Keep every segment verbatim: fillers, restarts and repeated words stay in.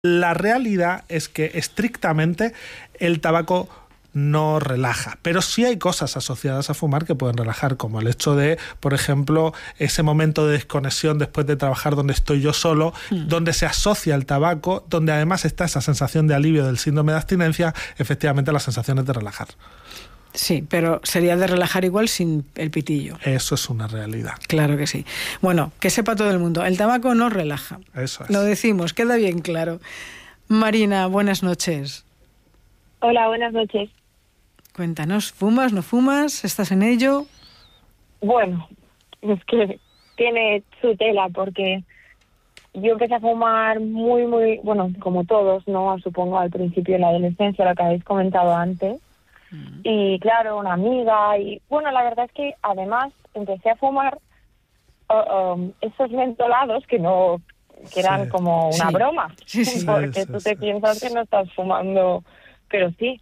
La realidad es que estrictamente el tabaco no relaja, pero sí hay cosas asociadas a fumar que pueden relajar, como el hecho de, por ejemplo, ese momento de desconexión después de trabajar donde estoy yo solo, mm. donde se asocia el tabaco, donde además está esa sensación de alivio del síndrome de abstinencia, efectivamente la sensación es de relajar. Sí, pero sería de relajar igual sin el pitillo. Eso es una realidad. Claro que sí. Bueno, que sepa todo el mundo, el tabaco no relaja. Eso es. Lo decimos, queda bien claro. Marina, buenas noches. Hola, buenas noches. Cuéntanos, ¿fumas, no fumas? ¿Estás en ello? Bueno, es que tiene su tela, porque yo empecé a fumar muy, muy, bueno, como todos, ¿no? Supongo al principio de la adolescencia, lo que habéis comentado antes. Mm. Y claro, una amiga, y bueno, la verdad es que además empecé a fumar uh, um, esos mentolados que no, que eran sí. como una sí. broma, sí, sí. porque sí, sí, tú sí, te sí, piensas sí. que no estás fumando, pero sí.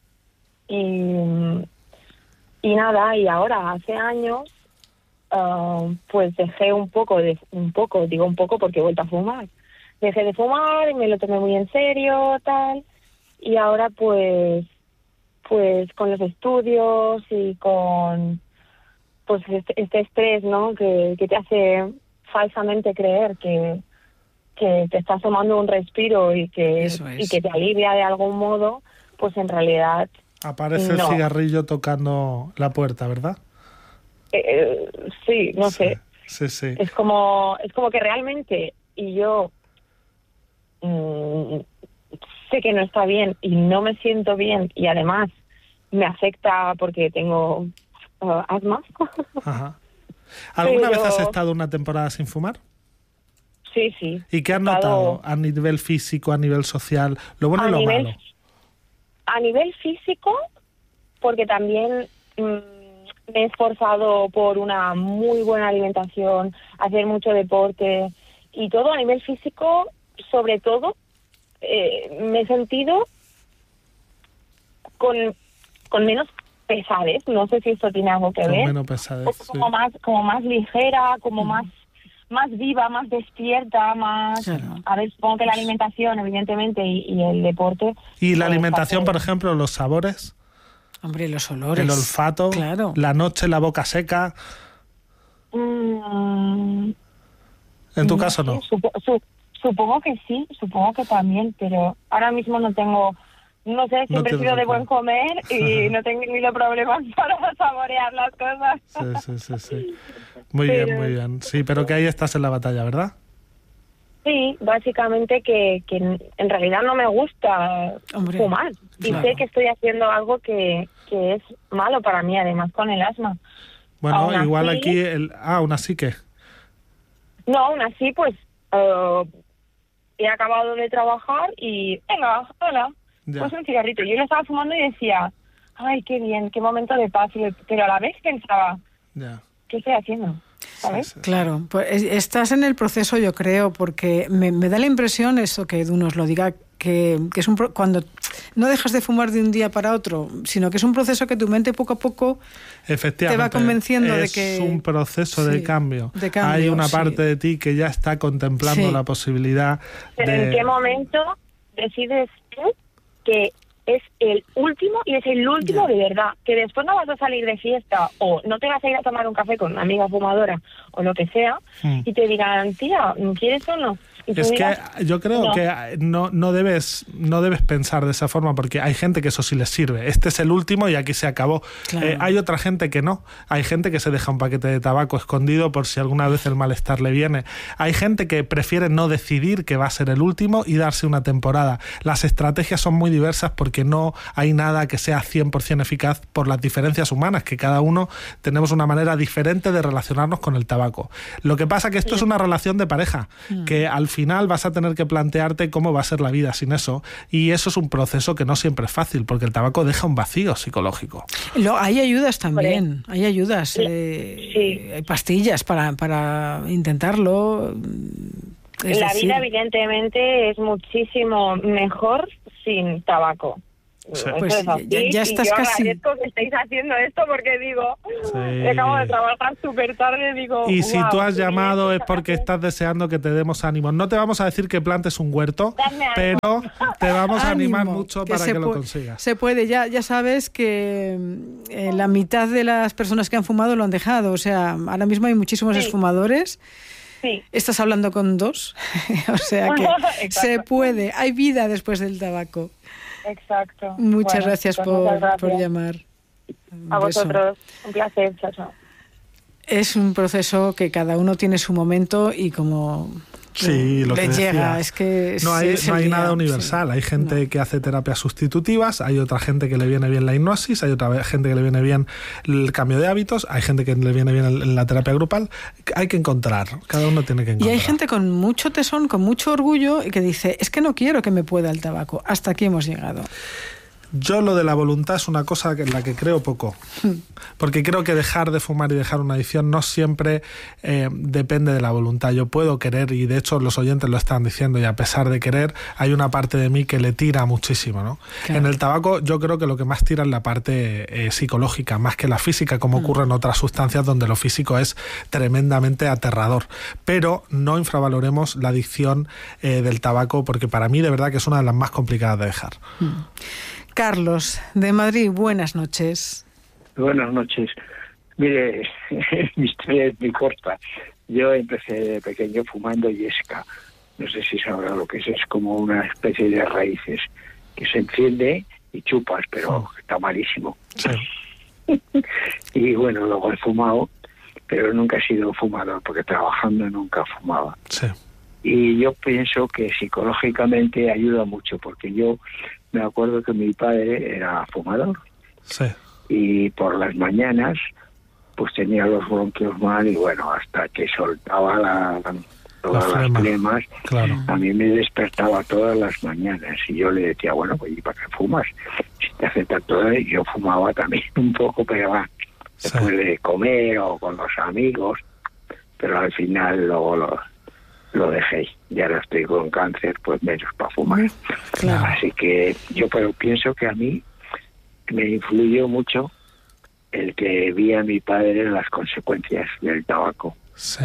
Y, y nada, y ahora hace años uh, pues dejé un poco, de un poco, digo un poco porque he vuelto a fumar. Dejé de fumar y me lo tomé muy en serio, tal, y ahora pues pues con los estudios y con pues este, este estrés, ¿no? Que, que te hace falsamente creer que, que te estás tomando un respiro y que, Eso es. y que te alivia de algún modo, pues en realidad aparece no. el cigarrillo tocando la puerta, ¿verdad? Eh, sí, no sí, sé. Sí, sí. Es como, es como que realmente, y yo mmm, sé que no está bien y no me siento bien, y además me afecta porque tengo uh, asma. Ajá. ¿Alguna Pero... vez has estado una temporada sin fumar? Sí, sí. ¿Y qué has estado... notado a nivel físico, a nivel social, lo bueno a y lo nivel, malo? A nivel físico, porque también mmm, me he esforzado por una muy buena alimentación, hacer mucho deporte y todo a nivel físico, sobre todo, eh, me he sentido con, con menos pesadez, no sé si esto tiene algo que con ver. menos pesadez, como sí. más, como más ligera, como mm. más más viva, más despierta, más... Claro. A ver, supongo que la alimentación, evidentemente, y, y el deporte... ¿Y la pues, alimentación, hace... por ejemplo, los sabores? Hombre, los olores. El olfato, claro. la noche, la boca seca. Mm, en tu no caso, sé, no. Supo, su, supongo que sí, supongo que también, pero ahora mismo no tengo... No sé, siempre no he sido de buen comer y no tengo ni los problemas para saborear las cosas. Sí, sí, sí, sí. Muy pero, bien, muy bien. Sí, pero que ahí estás en la batalla, ¿verdad? Sí, básicamente que, que en realidad no me gusta Hombre, fumar. Y claro. sé que estoy haciendo algo que, que es malo para mí, además con el asma. Bueno, aún igual así, aquí... El... Ah, aún así, ¿qué? No, aún así, pues uh, he acabado de trabajar y venga, hola, Ya. pues un cigarrito. Yo lo estaba fumando y decía, ay, qué bien, qué momento de paz. Pero a la vez pensaba, Ya. ¿qué estoy haciendo? ¿Sabes? Sí, sí, sí. Claro, pues estás en el proceso, yo creo, porque me, me da la impresión, eso que Edu nos lo diga, que, que es un pro, cuando no dejas de fumar de un día para otro, sino que es un proceso que tu mente poco a poco te va convenciendo es de que... Es un proceso sí, de, cambio. de cambio. Hay una sí. parte de ti que ya está contemplando sí. la posibilidad Pero de... ¿en qué momento decides tú que es el último y es el último ya. de verdad? Que después no vas a salir de fiesta o no te vas a ir a tomar un café con una amiga fumadora o lo que sea hmm. y te digan, tía, ¿quieres o no? Y es digas, que yo creo no. que no, no, debes, no debes pensar de esa forma, porque hay gente que eso sí les sirve. Este es el último y aquí se acabó. Claro. Eh, hay otra gente que no. Hay gente que se deja un paquete de tabaco escondido por si alguna vez el malestar le viene. Hay gente que prefiere no decidir que va a ser el último y darse una temporada. Las estrategias son muy diversas porque no hay nada que sea cien por ciento eficaz por las diferencias humanas, que cada uno tenemos una manera diferente de relacionarnos con el tabaco. Lo que pasa es que esto sí. es una relación de pareja, mm. que al final vas a tener que plantearte cómo va a ser la vida sin eso, y eso es un proceso que no siempre es fácil, porque el tabaco deja un vacío psicológico. Lo, hay ayudas también, hay ayudas, sí. Eh, Sí. hay pastillas para, para intentarlo. Es la decir... vida evidentemente es muchísimo mejor sin tabaco. Sí. Pues ya, ya estás y yo casi... agradezco que estéis haciendo esto porque digo, Sí. acabo de trabajar súper tarde, digo... Y si wow, tú has llamado es bien, porque estás deseando que te demos ánimos. No te vamos a decir que plantes un huerto, pero te vamos a animar Ánimo, mucho que para se que lo pu- consigas. Se puede, ya, ya sabes que eh, la mitad de las personas que han fumado lo han dejado. O sea, ahora mismo hay muchísimos Sí. esfumadores. Sí. Estás hablando con dos. O sea que se puede. Hay vida después del tabaco. Exacto. Muchas Bueno, gracias, pues por, muchas gracias. por llamar. Un A beso. vosotros, un placer, chao, chao. Es un proceso que cada uno tiene su momento y como Sí, lo que le decía. llega, es que No se- hay, se no hay lía, nada universal. sí. Hay gente No. que hace terapias sustitutivas, hay otra gente que le viene bien la hipnosis, hay otra gente que le viene bien el cambio de hábitos, hay gente que le viene bien el- la terapia grupal. Hay que encontrar, cada uno tiene que Y encontrar. hay gente con mucho tesón, con mucho orgullo y que dice, es que no quiero que me pueda el tabaco. Hasta aquí hemos llegado. Yo lo de la voluntad es una cosa en la que creo poco, porque creo que dejar de fumar y dejar una adicción no siempre eh, depende de la voluntad. Yo puedo querer, y de hecho los oyentes lo están diciendo, y a pesar de querer, hay una parte de mí que le tira muchísimo, ¿no? Claro. En el tabaco yo creo que lo que más tira es la parte eh, psicológica, más que la física, como ocurre en otras sustancias donde lo físico es tremendamente aterrador. Pero no infravaloremos la adicción eh, del tabaco, porque para mí de verdad que es una de las más complicadas de dejar. Carlos, de Madrid, buenas noches. Buenas noches. Mire, mi historia es muy corta. Yo empecé de pequeño fumando yesca. No sé si sabrá lo que es. Es como una especie de raíces que se enciende y chupas, pero está malísimo. Sí. Y bueno, luego he fumado, pero nunca he sido fumador, porque trabajando nunca fumaba. Sí. Y yo pienso que psicológicamente ayuda mucho, porque yo me acuerdo que mi padre era fumador. Sí. Y por las mañanas pues tenía los bronquios mal y bueno, hasta que soltaba la, todas La las flema. flemas, Claro. a mí me despertaba todas las mañanas y yo le decía, bueno, pues ¿y para qué fumas? Si te hace tanto daño. Yo fumaba también un poco, pero va, Sí. después de comer o con los amigos, pero al final luego lo, lo dejé y ahora estoy con cáncer, pues menos para fumar. Claro. Así que yo pero pienso que a mí me influyó mucho el que vi a mi padre las consecuencias del tabaco Sí.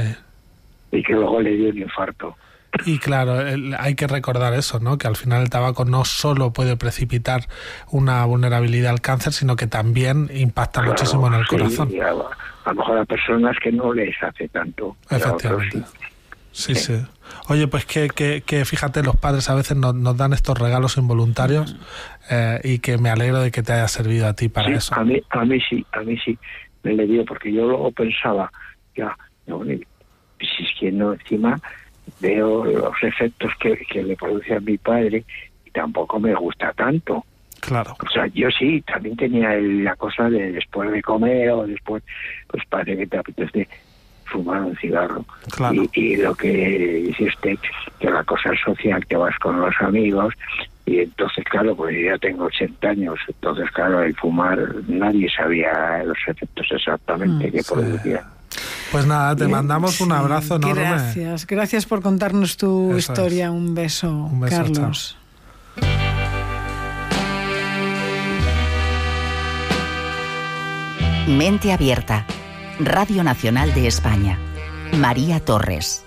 y que luego le dio un infarto. Y claro, el- hay que recordar eso, ¿no? Que al final el tabaco no solo puede precipitar una vulnerabilidad al cáncer, sino que también impacta Claro, muchísimo en el sí, corazón. y a, a lo mejor a personas que no les hace tanto. y a otros Efectivamente. sí. Sí, sí. Oye, pues que, que, que fíjate, los padres a veces nos, nos dan estos regalos involuntarios eh, y que me alegro de que te haya servido a ti para Sí, eso. A mí, a mí sí, a mí sí me le dio, porque yo luego pensaba, ya, no, si es que no, encima veo los efectos que, que le produce a mi padre y tampoco me gusta tanto. Claro. O sea, yo sí, también tenía el- la cosa de después de comer o después, pues parece que te apetece fumar un cigarro. Claro. Y, y lo que dice usted, que la cosa social, que vas con los amigos, y entonces, claro, pues yo ya tengo ochenta años, entonces, claro, el fumar, nadie sabía los efectos exactamente Mm, que sí. producía. Pues nada, te mandamos un Sí, abrazo enorme. Gracias, gracias por contarnos tu Eso historia. es. Un beso, Un beso, Carlos. Mente Abierta, Radio Nacional de España. María Torres.